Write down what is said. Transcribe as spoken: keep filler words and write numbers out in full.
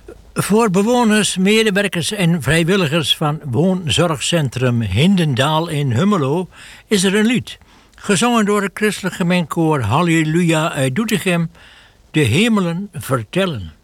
Voor bewoners, medewerkers en vrijwilligers van woonzorgcentrum Hindendaal in Hummelo is er een lied. Gezongen door het christelijk gemengkoor Halleluja uit Doetinchem, De Hemelen vertellen.